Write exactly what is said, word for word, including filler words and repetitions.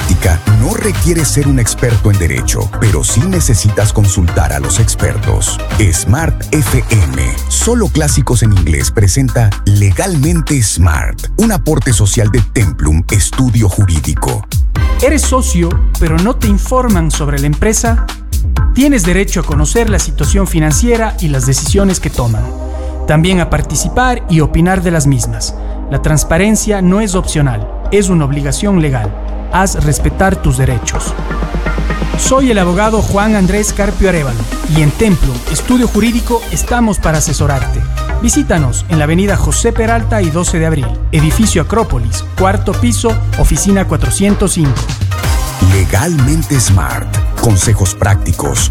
práctica no requiere ser un experto en derecho, pero sí necesitas consultar a los expertos. Smart F M, solo clásicos en inglés, presenta Legalmente Smart, un aporte social de Templum Estudio Jurídico. ¿Eres socio, pero no te informan sobre la empresa? Tienes derecho a conocer la situación financiera y las decisiones que toman. También a participar y opinar de las mismas. La transparencia no es opcional, es una obligación legal. Haz respetar tus derechos. Soy el abogado Juan Andrés Carpio Arévalo y en Templum Estudio Jurídico estamos para asesorarte. Visítanos en la avenida José Peralta y doce de abril, edificio Acrópolis, cuarto piso, oficina cuatrocientos cinco. Legalmente Smart. Consejos prácticos,